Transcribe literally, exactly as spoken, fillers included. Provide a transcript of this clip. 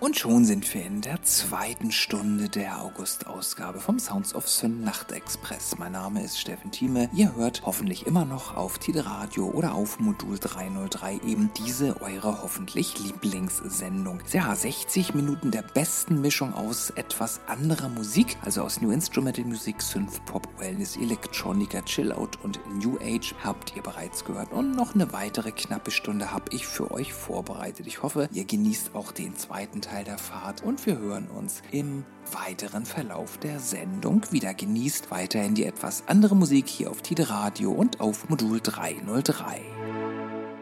Und schon sind wir in der zweiten Stunde der August-Ausgabe vom Sounds of Sun Nachtexpress. Mein Name ist Steffen Thieme. Ihr hört hoffentlich immer noch auf Tide Radio oder auf Modul dreihundertdrei eben diese eure hoffentlich Lieblingssendung. Ja, sechzig Minuten der besten Mischung aus etwas anderer Musik, also aus New Instrumental Music, Synth, Pop, Wellness, Electronica, Chillout und New Age habt ihr bereits gehört. Und noch eine weitere knappe Stunde habe ich für euch vorbereitet. Ich hoffe, ihr genießt auch den zweiten Teil der Fahrt und wir hören uns im weiteren Verlauf der Sendung wieder. Genießt weiterhin die etwas andere Musik hier auf Tide Radio und auf Modul dreihundertdrei.